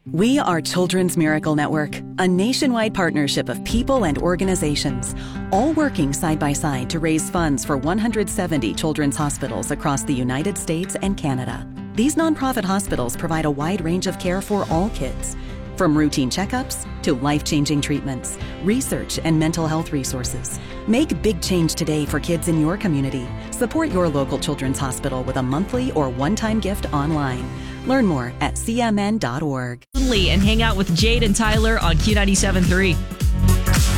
We are Children's Miracle Network, a nationwide partnership of people and organizations, all working side by side to raise funds for 170 children's hospitals across the United States and Canada. These nonprofit hospitals provide a wide range of care for all kids, from routine checkups to life-changing treatments, research, and mental health resources. Make big change today for kids in your community. Support your local children's hospital with a monthly or one-time gift online. Learn more at cmn.org. And hang out with Jade and Tyler on Q97.3.